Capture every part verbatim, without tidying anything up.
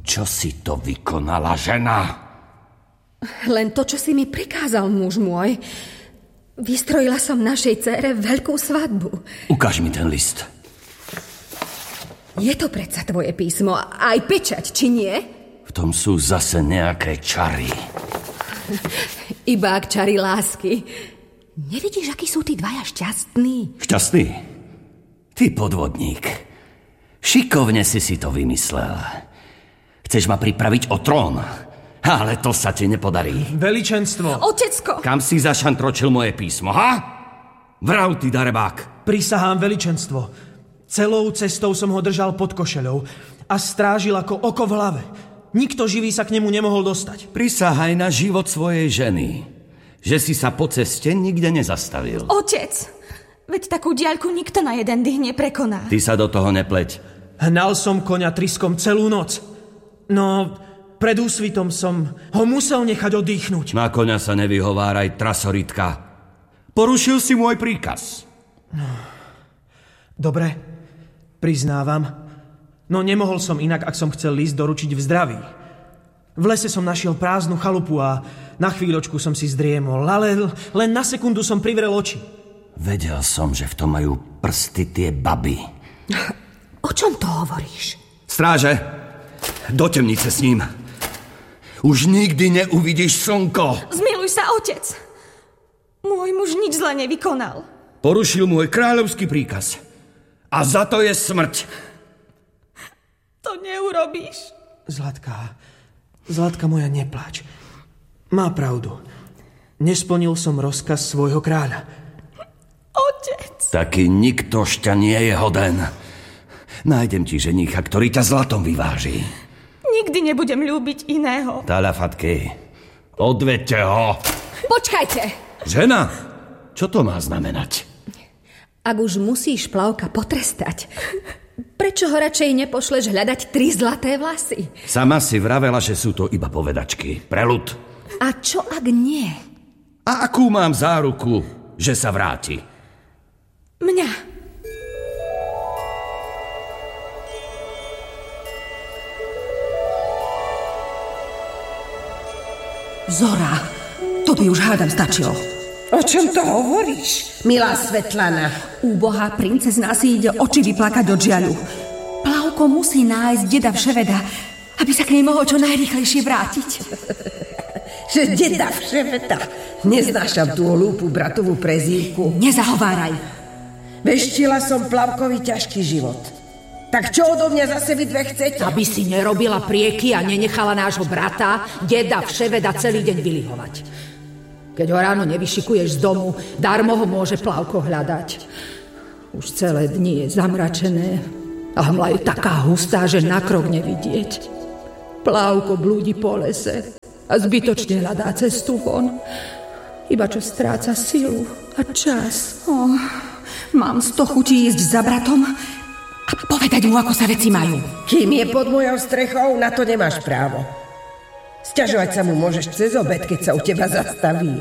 Čo si to vykonala, žena? Len to, čo si mi prikázal, muž môj. Vystrojila som našej dcére veľkú svadbu. Ukáž mi ten list. Je to predsa tvoje písmo, aj pečať, či nie? V tom sú zase nejaké čary. Iba ak čary lásky. Nevidíš, akí sú tí dvaja šťastní? Šťastný? Ty podvodník. Šikovne si si to vymyslel. Chceš ma pripraviť o trón, ale to sa ti nepodarí. Veličenstvo. Otecko! Kam si zašantročil moje písmo, ha? Vrav, ty darebák. Prisahám veličenstvo. Celou cestou som ho držal pod košeľou a strážil ako oko v hlave. Nikto živý sa k nemu nemohol dostať. Prisahaj na život svojej ženy, že si sa po ceste nikde nezastavil. Otec, veď takú diaľku nikto na jeden dých neprekoná. Ty sa do toho nepleť. Hnal som koňa tryskom celú noc. No, pred úsvitom som ho musel nechať oddychnúť. Na koňa sa nevyhováraj, trasoritka. Porušil si môj príkaz. Dobre, priznávam. No nemohol som inak, ak som chcel list doručiť v zdraví. V lese som našiel prázdnu chalupu a na chvíľočku som si zdriemol, ale len na sekundu som privrel oči. Vedel som, že v tom majú prsty tie baby. O čom to hovoríš? Stráže, do temnice s ním. Už nikdy neuvidíš slnko. Zmiluj sa, otec. Môj muž nič zle nevykonal. Porušil môj kráľovský príkaz. A za to je smrť. To neurobíš. Zlatka, Zlatka moja, nepláč. Má pravdu. Nesplnil som rozkaz svojho kráľa. Otec. Taký nikto šťa nie je hoden. Nájdem ti ženícha, ktorý ťa zlatom vyváži. Nikdy nebudem ľúbiť iného. Talafatky, odvedte ho. Počkajte. Žena, čo to má znamenať? Ak už musíš Plavka potrestať, prečo ho radšej nepošleš hľadať tri zlaté vlasy? Sama si vravela, že sú to iba povedačky. Preľud. A čo ak nie? A akú mám záruku, že sa vráti? Mňa. Zora, to by už hádam stačilo. O čom to hovoríš, milá Svetlana? Úbohá princezná si ide oči vyplakať od žiaľu. Plavko musí nájsť deda Vševeda, aby sa k nej mohol čo najrýchlejšie vrátiť. Že deda Vševeda? Neznášam tú hlúpu bratovú prezývku. Nezahováraj. Veštila som Plavkovi ťažký život. Tak čo odo mňa zase vy dve chcete? Aby si nerobila prieky a nenechala nášho brata, deda Vševeda, celý deň vylihovať. Keď ho ráno nevyšikuješ z domu, darmo ho môže Plavko hľadať. Už celé dni je zamračené a hmla je taká hustá, že na krok nevidieť. Plavko blúdi po lese a zbytočne hľadá cestu von. Iba čo stráca silu a čas. Oh, mám sto chutí ísť za bratom a povedať mu, ako sa veci majú. Kým je pod mojou strechou, na to nemáš právo. Sťažovať sa mu môžeš cez obed, keď sa u teba zastaví.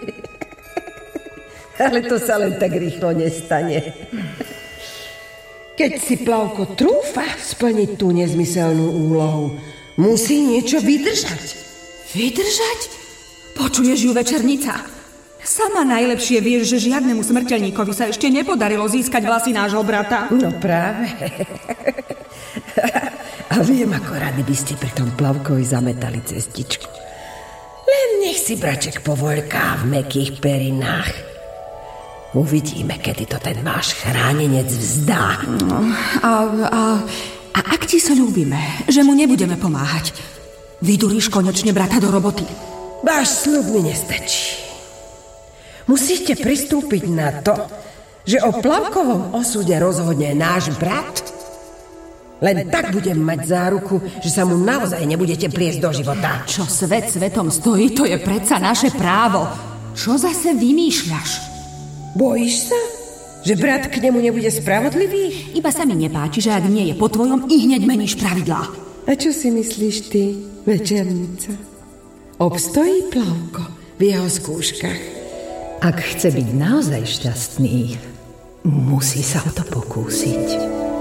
Ale to sa len tak rýchlo nestane. Keď si Plavko trúfa splniť tú nezmyselnú úlohu, musí niečo vydržať. Vydržať? Počuješ ju, večernica? Sama najlepšie vieš, že žiadnemu smrteľníkovi sa ešte nepodarilo získať vlasy nášho brata. No práve. A viem, ako rady by ste pri tom Plavkovi zametali cestičku. Len nech si braček povoľká v mäkkých perinách. Uvidíme, kedy to ten váš chránenec vzdá. No, a, a, a ak ti sa ľúbime, že mu nebudeme pomáhať, vyduríš konečne brata do roboty. Váš sľub mi nestačí. Musíte pristúpiť na to, že o Plavkovom osude rozhodne náš brat. Len tak budem mať záruku, že sa mu naozaj nebudete pliesť do života. Čo svet svetom stojí, to je predsa naše právo. Čo zase vymýšľaš? Bojíš sa, že brat k nemu nebude spravodlivý? Iba sa mi nepáči, že ak nie je po tvojom, i hneď meníš pravidlá. A čo si myslíš ty, večernica? Obstojí Plavko v jeho skúškach? Ak chce byť naozaj šťastný, musí sa o to pokúsiť.